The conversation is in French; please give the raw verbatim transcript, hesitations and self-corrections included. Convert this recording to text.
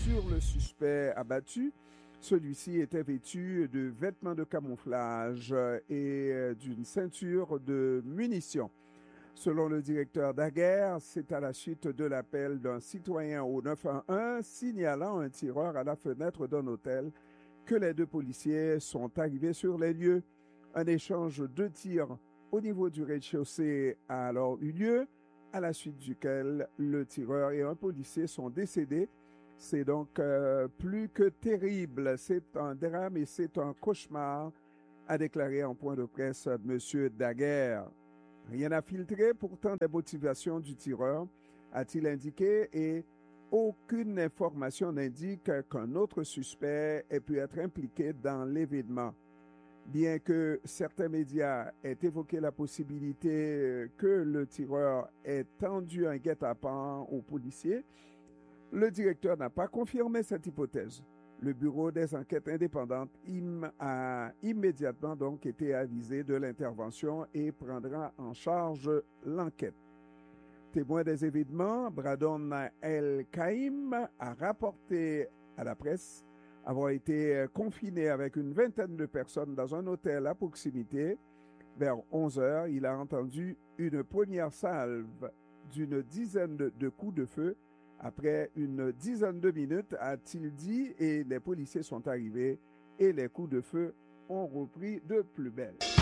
sur le suspect abattu. Celui-ci était vêtu de vêtements de camouflage et d'une ceinture de munitions. Selon le directeur Daguerre, c'est à la suite de l'appel d'un citoyen au neuf un un signalant un tireur à la fenêtre d'un hôtel que les deux policiers sont arrivés sur les lieux. Un échange de tirs au niveau du rez-de-chaussée a alors eu lieu, à la suite duquel le tireur et un policier sont décédés. C'est donc euh, plus que terrible. C'est un drame et c'est un cauchemar, a déclaré en point de presse M. Daguerre. Rien à filtrer pourtant des motivations du tireur, a-t-il indiqué, et aucune information n'indique qu'un autre suspect ait pu être impliqué dans l'événement. Bien que certains médias aient évoqué la possibilité que le tireur ait tendu un guet-apens aux policiers, le directeur n'a pas confirmé cette hypothèse. Le bureau des enquêtes indépendantes im- a immédiatement donc été avisé de l'intervention et prendra en charge l'enquête. Témoin des événements, Bradon El-Kaïm a rapporté à la presse avoir été confiné avec une vingtaine de personnes dans un hôtel à proximité. Vers onze heures, il a entendu une première salve d'une dizaine de, de coups de feu. Après une dizaine de minutes, a-t-il dit, et les policiers sont arrivés et les coups de feu ont repris de plus belle.